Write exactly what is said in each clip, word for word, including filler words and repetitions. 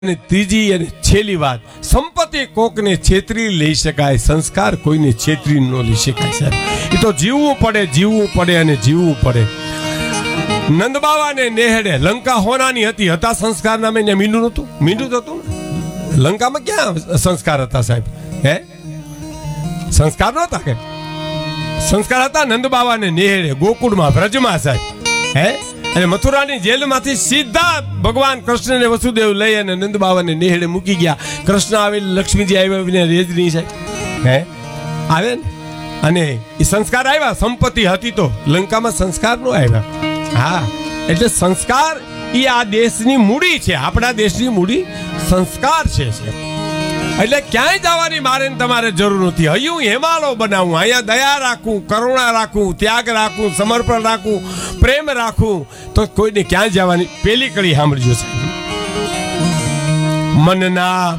અને ત્રીજી અને છેલ્લી વાત, સંપત્તિ કોકને છેતરી લઈ શકાય, સંસ્કાર કોઈને છેતરી ન લઈ શકાય. સાહેબ, એ તો જીવવું પડે, જીવવું પડે અને જીવવું પડે. નંદબાવાને નેહડે લંકા હોનાની હતી, હતા સંસ્કાર નામે ને મીંડું નહોતું, મીંડું જ હતું ને લંકામાં. ક્યાં સંસ્કાર હતા સાહેબ? હે, સંસ્કાર નહોતા કે? સંસ્કાર હતા નંદબાવાને નેહડે ગોકુળમાં, વ્રજમાં સાહેબ. હે, અને મથુરાની જેલમાંથી સીધા ભગવાન કૃષ્ણને વસુદેવ લઈ અને નંદબાવાને નેહડે મૂકી ગયા. કૃષ્ણ આવે, લક્ષ્મીજી આવ્યા, રેજની સાહેબ હે આવે ને, અને એ સંસ્કાર આવ્યા. સંપત્તિ હતી તો લંકામાં સંસ્કાર નો આવ્યા. હા, એટલે સંસ્કાર એ આ દેશની મૂડી છે, આપણા દેશની મૂડી સંસ્કાર છે. એટલે ક્યાંય જવાની મારે તમારે જરૂર નથી. હયું હેમાલો બનાવું, અહીંયા દયા રાખું, કરુણા રાખું, ત્યાગ રાખું, સમર્પણ રાખું, પ્રેમ રાખું, તો કોઈને ક્યાં જવાની. પેલી કડી સાંભળજો સાહેબ. મનના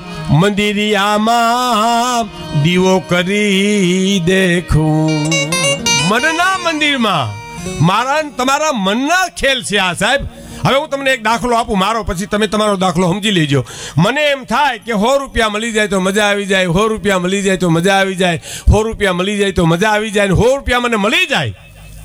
મંદિરિયામાં દીવો કરી દેખું. મનના મંદિરમાં મારા તમારા મનના ખેલ છે આ સાહેબ. હવે હું તમને એક દાખલો આપું મારો, પછી તમે તમારો દાખલો સમજી લેજો. મને એમ થાય કે સો રૂપિયા મળી જાય તો મજા આવી જાય, સો રૂપિયા મળી જાય તો મજા આવી જાય, સો રૂપિયા મળી જાય તો મજા આવી જાય, સો રૂપિયા મને મળી જાય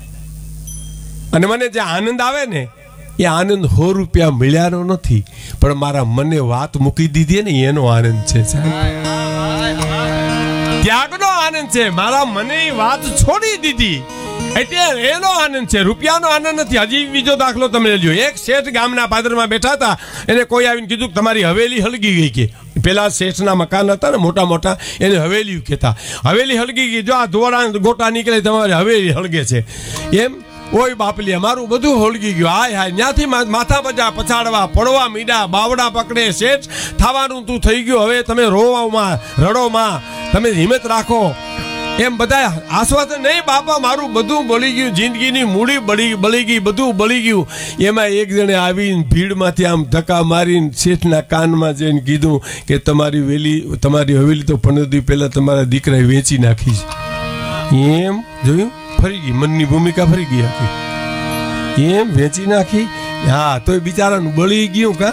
અને મને જે આનંદ આવે ને એ આનંદ સો રૂપિયા મળ્યાનો નથી, પણ મારા મને વાત મૂકી દીધી ને એનો આનંદ છે સાહેબ. ત્યાગનો આનંદ છે. મારા મને વાત છોડી દીધી એટલે એનો આનંદ છે, રૂપિયાનો આનંદ નથી. હજી બીજો દાખલો તમે લેજો. એક શેઠ ગામના પાદરમાં બેઠા હતા, એને કોઈ આવીને કીધું કે તમારી હવેલી હળગી ગઈ. કે પેલા શેઠના મકાન હતા ને મોટા મોટા, એને હવેલી કહેતા. હવેલી હળગી ગઈ, જો આ ધોળા ગોટા નીકળે તમારી હવેલી હળગે છે એમ. ઓય બાપલી, અમારું બધું હળગી ગયું. હાય હાય, ત્યાંથી માથા બજા પછાડવા પડવા મીડા, બાવડા પકડે. શેઠ થવાનું તું થઈ ગયું, હવે તમે રોવામાં રડોમાં, તમે હિંમત રાખો એમ બધા આશ્વાસન. નહીં બાપા, મારું બધું બળી ગયું, જિંદગીની મૂડી બળી બળી ગઈ, બધું બળી ગયું. એમાં એક જણે આવીને ભીડમાંથી આમ ધક્કા મારીને શેઠના કાનમાં જઈને કીધું કે તમારી વેલી તમારી હવેલી તો પંદર દી પહેલા તમારા દીકરાએ વેચી નાખી છે. એમ જોયું, ફરી ગઈ મનની ભૂમિકા, ફરી ગઈ હતી એમ, વેચી નાખી. હા, તો બિચારાનું બળી ગયું. કા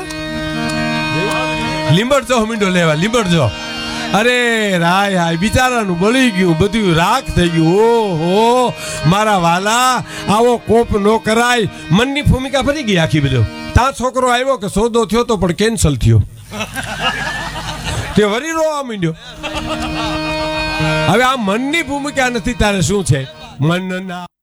લીંબડજો મીંડો લેવા, લીંબડજો. અરે રાય હાય, બિચારાનું બળી ગયું, બધું રાખ થઈ ગયું. ઓહો મારા વાલા, આવો કોપ નો કરાય. મનની ભૂમિકા ફરી ગઈ આખી. બધો ત્યાં છોકરો આવ્યો કે સોદો થયો તો પણ કેન્સલ થયો, તે વરી રોવા માંડ્યો. હવે આ મનની ભૂમિકા નથી, તારે શું છે? મનના